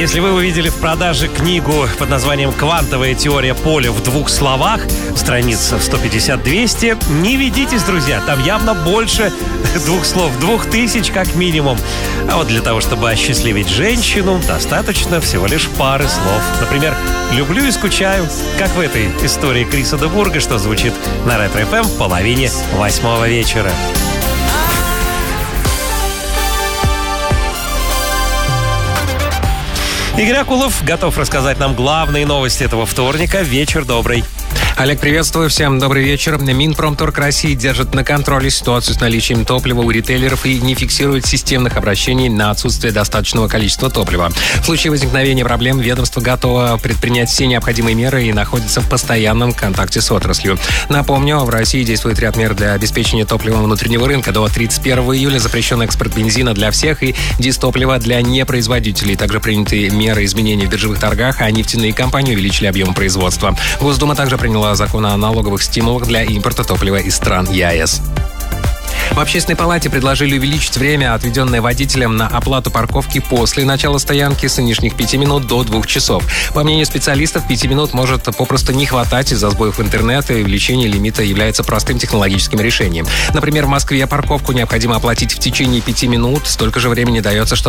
Если вы увидели в продаже книгу под названием «Квантовая теория поля в двух словах», страница 150-200, не ведитесь, друзья. Там явно больше двух слов, 2000 как минимум. А вот для того, чтобы осчастливить женщину, достаточно всего лишь пары слов. Например, «люблю и скучаю», как в этой истории Криса де Бурга, что звучит на Ретро-ФМ в половине 8 вечера. Игорь Акулов готов рассказать нам главные новости этого вторника. Вечер добрый. Олег, приветствую. Всем добрый вечер. Минпромторг России держит на контроле ситуацию с наличием топлива у ритейлеров и не фиксирует системных обращений на отсутствие достаточного количества топлива. В случае возникновения проблем ведомство готово предпринять все необходимые меры и находится в постоянном контакте с отраслью. Напомню, в России действует ряд мер для обеспечения топливом внутреннего рынка. До 31 июля запрещен экспорт бензина для всех и дистоплива для непроизводителей. Также приняты меры изменений в биржевых торгах, а нефтяные компании увеличили объем производства. Госдума также приняла закон о налоговых стимулах для импорта топлива из стран ЕАЭС. В Общественной палате предложили увеличить время, отведенное водителям на оплату парковки после начала стоянки с нынешних 5 минут до 2 часов. По мнению специалистов, 5 минут может попросту не хватать из-за сбоев интернета, и увеличение лимита является простым технологическим решением. Например, в Москве парковку необходимо оплатить в течение 5 минут. Столько же времени дается, чтобы